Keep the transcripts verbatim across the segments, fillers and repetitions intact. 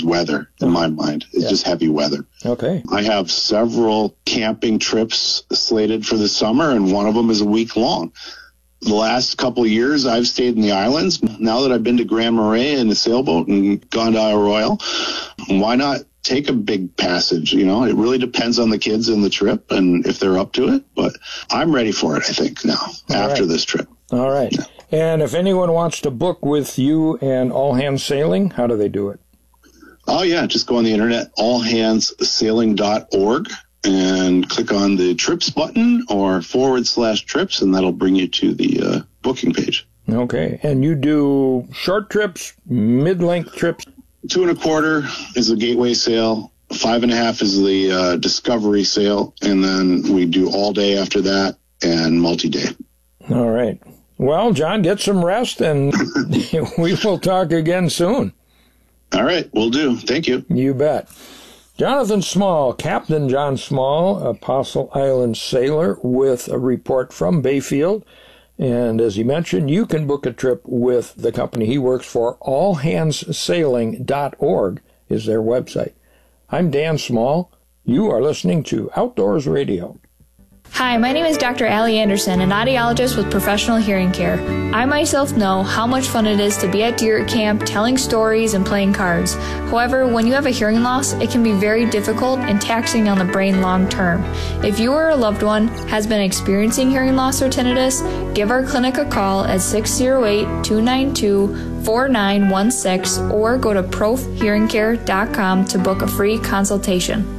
is weather in my mind. It's yeah. just heavy weather. Okay. I have several camping trips slated for the summer, and one of them is a week long. The last couple of years, I've stayed in the islands. Now that I've been to Grand Marais in a sailboat and gone to Isle Royale, why not take a big passage? You know, it really depends on the kids and the trip and if they're up to it. But I'm ready for it, I think, now, All after right. this trip. All right. Yeah. And if anyone wants to book with you and All Hands Sailing, how do they do it? Oh, yeah. Just go on the internet, all hands sailing dot org, and click on the trips button or forward slash trips, and that'll bring you to the uh, booking page. Okay. And you do short trips, mid-length trips? Two and a quarter is the gateway sail. Five and a half is the uh, discovery sail. And then we do all day after that and multi-day. All right. Well, John, get some rest, and we will talk again soon. All right. Will do. Thank you. You bet. Jonathan Small, Captain John Small, Apostle Island sailor, with a report from Bayfield. And as he mentioned, you can book a trip with the company he works for. all hands sailing dot org is their website. I'm Dan Small. You are listening to Outdoors Radio. Hi, my name is Doctor Allie Anderson, an audiologist with Professional Hearing Care. I myself know how much fun it is to be at deer camp, telling stories and playing cards. However, when you have a hearing loss, it can be very difficult and taxing on the brain long term. If you or a loved one has been experiencing hearing loss or tinnitus, give our clinic a call at six oh eight, two nine two, four nine one six or go to prof hearing care dot com to book a free consultation.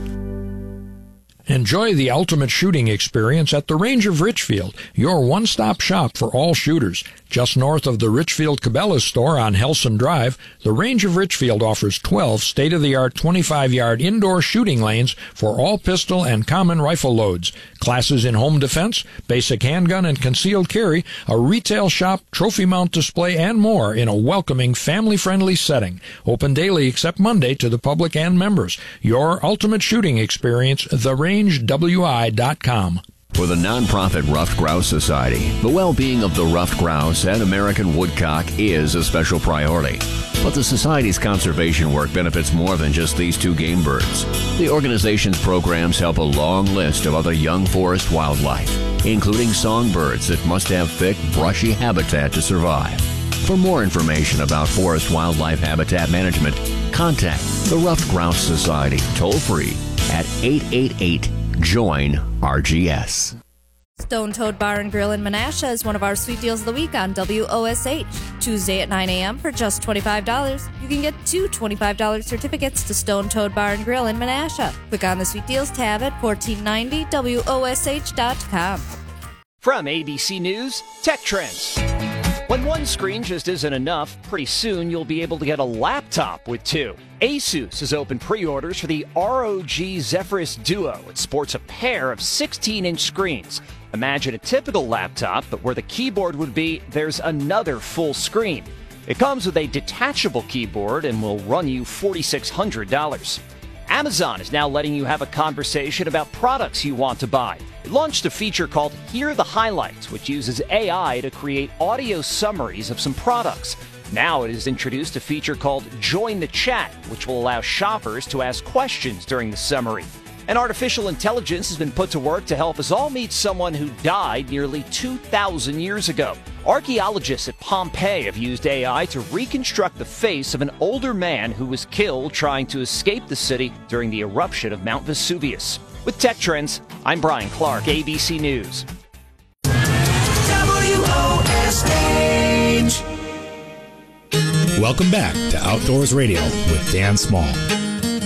Enjoy the ultimate shooting experience at the Range of Richfield, your one-stop shop for all shooters. Just north of the Richfield Cabela's store on Helson Drive, the Range of Richfield offers twelve state-of-the-art twenty-five yard indoor shooting lanes for all pistol and common rifle loads, classes in home defense, basic handgun and concealed carry, a retail shop, trophy mount display, and more in a welcoming, family-friendly setting. Open daily except Monday to the public and members. Your ultimate shooting experience, the range w i dot com. For the nonprofit Ruffed Grouse Society, the well-being of the ruffed grouse and American woodcock is a special priority. But the Society's conservation work benefits more than just these two game birds. The organization's programs help a long list of other young forest wildlife, including songbirds that must have thick, brushy habitat to survive. For more information about forest wildlife habitat management, contact the Ruffed Grouse Society toll-free at eight eight eight, join R G S. Stone Toad Bar and Grill in Menasha is one of our sweet deals of the week on W O S H. Tuesday at nine a.m. for just twenty-five dollars, you can get two twenty-five dollars certificates to Stone Toad Bar and Grill in Menasha. Click on the Sweet Deals tab at fourteen ninety W O S H dot com. From A B C News, Tech Trends. When one screen just isn't enough, pretty soon you'll be able to get a laptop with two. Asus has opened pre-orders for the R O G Zephyrus Duo. It sports a pair of sixteen inch screens. Imagine a typical laptop, but where the keyboard would be, there's another full screen. It comes with a detachable keyboard and will run you four thousand six hundred dollars. Amazon is now letting you have a conversation about products you want to buy. It launched a feature called Hear the Highlights, which uses A I to create audio summaries of some products. Now it has introduced a feature called Join the Chat, which will allow shoppers to ask questions during the summary. And artificial intelligence has been put to work to help us all meet someone who died nearly two thousand years ago. Archaeologists at Pompeii have used A I to reconstruct the face of an older man who was killed trying to escape the city during the eruption of Mount Vesuvius. With Tech Trends, I'm Brian Clark, A B C News. W O S H. Welcome back to Outdoors Radio with Dan Small.